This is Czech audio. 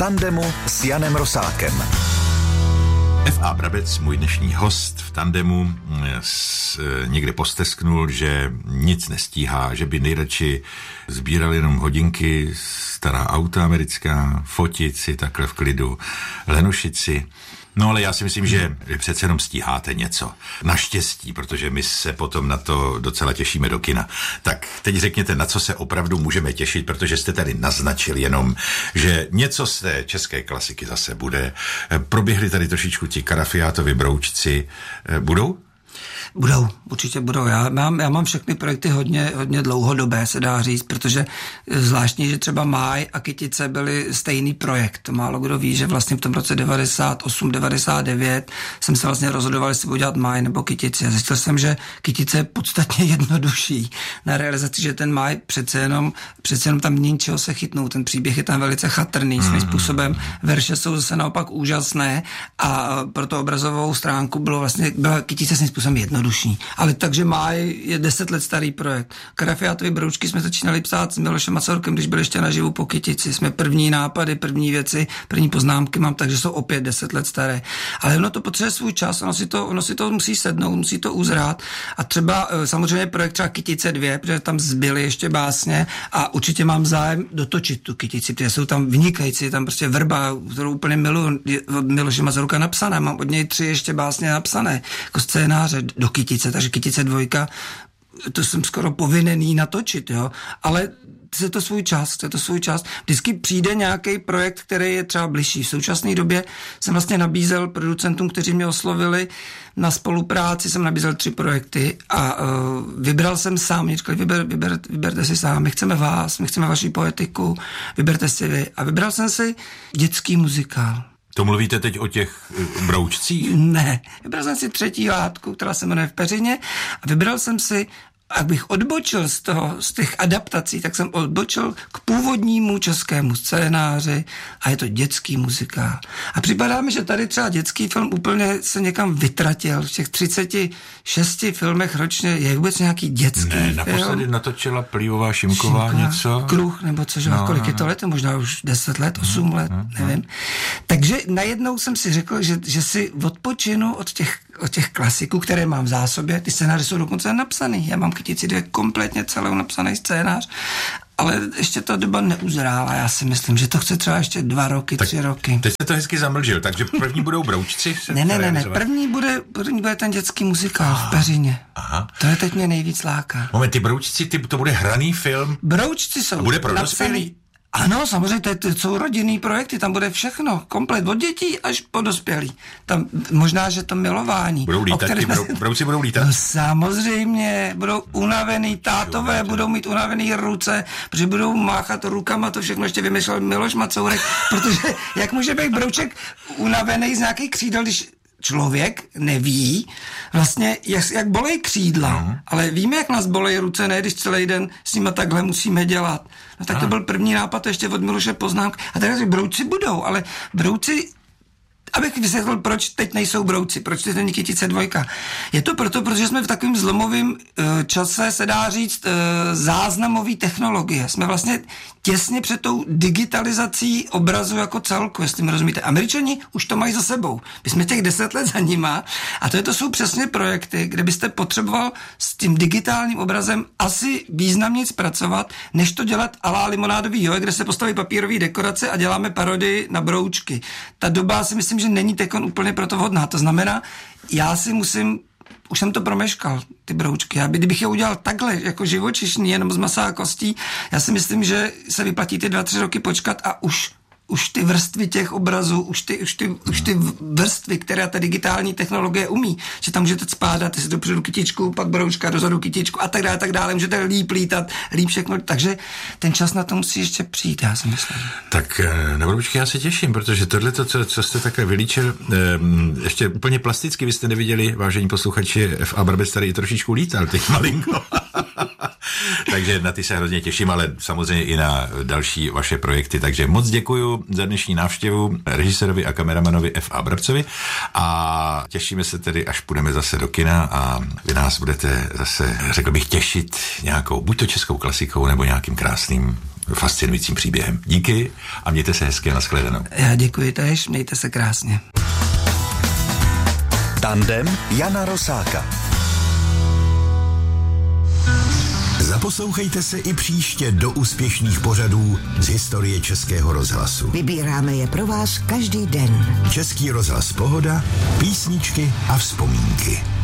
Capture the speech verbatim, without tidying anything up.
tandemu s Janem Rosátkem. F A Brabec, můj dnešní host v tandemu, s, někde postesknul, že nic nestíhá, že by nejradši sbíral jenom hodinky, stará auta americká, fotit si takhle v klidu, lenušit si. No ale já si myslím, že přece jenom stíháte něco. Naštěstí, protože my se potom na to docela těšíme do kina. Tak teď řekněte, na co se opravdu můžeme těšit, protože jste tady naznačil jenom, že něco z té české klasiky zase bude. Proběhli tady trošičku ti Karafiátovi broučci. Budou? Budou, určitě budou. Já mám, já mám všechny projekty hodně, hodně dlouhodobé, se dá říct, protože zvláštní, že třeba Máj a Kytice byly stejný projekt. To málo kdo ví, že vlastně v tom roce devadesát osm devadesát devět jsem se vlastně rozhodoval, jestli budu dělat Máj nebo Kytici. A zjistil jsem, že Kytice je podstatně jednodušší na realizaci, že ten Máj přece jenom, přece jenom tam není čeho se chytnout. Ten příběh je tam velice chatrný svým způsobem. Verše jsou zase naopak úžasné a pro to obrazovou stránku bylo vlastně, byla Kytice svým způsobem jednodušší. Ale takže Máj je deset let starý projekt. Karafiátovi broučky jsme začínali psát s Milošem Mazurkem, když byl ještě naživu po Kytici. Jsme první nápady, první věci, první poznámky mám, takže jsou opět deset let staré. Ale ono to potřebuje svůj čas, ono si to, ono si to musí sednout, musí to uzrát. A třeba samozřejmě projekt třeba Kytice dvě, protože tam zbyly ještě básně a určitě mám zájem dotočit tu Kytici, protože jsou tam vynikající, tam prostě Vrba, kterou úplně miluji, od Miloše Mazurka napsané, mám od něj tři ještě básně napsané, jako scénáře do Kytice, takže Kytice dvojka, to jsem skoro povinnený natočit, jo, ale je to svůj čas, je to svůj čas. Vždycky přijde nějaký projekt, který je třeba bližší. V současné době jsem vlastně nabízel producentům, kteří mě oslovili na spolupráci, jsem nabízel tři projekty a uh, vybral jsem sám, mě říkali, vyber, vyber, vyberte si sám, my chceme vás, my chceme vaši poetiku, vyberte si vy. A vybral jsem si dětský muzikál. To mluvíte teď o těch broučcích? Ne, vybral jsem si třetí látku, která se jmenuje V peřině a vybral jsem si, abych odbočil z toho, z těch adaptací, tak jsem odbočil k původnímu českému scénáři a je to dětský muzikál. A připadá mi, že tady třeba dětský film úplně se někam vytratil. V těch třiceti šesti filmech ročně je vůbec nějaký dětský ne, film. naposledy natočila Plíjová Šimková Šimka, něco? Kruh, nebo cože, no, kolik je to let? Možná už deset let, osm let, no, nevím. No. Takže najednou jsem si řekl, že, že si odpočinu od těch, od těch klasiků, které mám v zásobě. Ty scénáře jsou dokonce napsaný. Já mám Kytici dvě kompletně celou napsaný scénář, ale ještě ta doba neuzrála. Já si myslím, že to chce třeba ještě dva roky, tak tři roky. Teď se to hezky zamlžil, takže první budou broučci? ne, ne, ne, ne, první bude, první bude ten dětský muzikál v Peřině. Aha. To je teď mě nejvíc láká. Moment, ty broučci, ty, to bude hraný film? Broučci jsou a bude pro dospělý? Ano, samozřejmě, to, to jsou rodinný projekty, tam bude všechno, komplet od dětí až po dospělí. Tam možná, že to milování. Budou lítat, ty brou, brouci budou lítat? No, samozřejmě, budou unavený tátové, budou mít unavený ruce, protože budou máchat rukama, to všechno ještě vymyslel Miloš Macourek, protože jak může být brouček unavený z nějakých křídel, když člověk neví vlastně, jak, jak bolej křídla, uh-huh. ale víme, jak nás bolej ruce, ne, když celý den s nima takhle musíme dělat. No tak uh-huh. to byl první nápad ještě od Miloše Poznámky. A takže brouci budou, ale brouci, abych vysvětlil, proč teď nejsou brouci, proč teď není Kytice dvojka. Je to proto, protože jsme v takovém zlomovém uh, čase, se dá říct, uh, záznamové technologie. Jsme vlastně těsně před tou digitalizací obrazu jako celku, jestli mi rozumíte. Američani už to mají za sebou. My jsme těch deset let za nima a to, je, to jsou přesně projekty, kde byste potřeboval s tím digitálním obrazem asi významně zpracovat, než to dělat a la limonádový joj, kde se postaví papírové dekorace a děláme parodii na broučky. Ta doba si myslím, že není tekon úplně proto vhodná. To znamená, já si musím, už jsem to promeškal, ty broučky. Já by, kdybych je udělal takhle, jako živočišný, jenom z masa a kostí, já si myslím, že se vyplatí ty dva, tři roky počkat a už už ty vrstvy těch obrazů, už ty, už ty, už ty vrstvy, které ta digitální technologie umí, že tam můžete spádat, si dopředu kytičku, pak broučka, dozadu kytičku a tak dále, tak dále, můžete líp lítat, líp všechno, takže ten čas na to musí ještě přijít, já si myslím. Tak na broučky já se těším, protože tohle, co, co jste takhle vylíčil, ještě úplně plasticky, vy jste neviděli, vážení posluchači, F A Brabec tady i trošičku lítal, teď malinko. Takže na ty se hrozně těším, ale samozřejmě i na další vaše projekty. Takže moc děkuju za dnešní návštěvu režisérovi a kameramanovi F A Brabcovi a těšíme se tedy, až půjdeme zase do kina a vy nás budete zase, řekl bych, těšit nějakou, buď to českou klasikou, nebo nějakým krásným fascinujícím příběhem. Díky a mějte se hezky a nashledanou. Já děkuji též, mějte se krásně. Tandem Jana Rosáka. Zaposlouchejte se i příště do úspěšných pořadů z historie Českého rozhlasu. Vybíráme je pro vás každý den. Český rozhlas Pohoda, písničky a vzpomínky.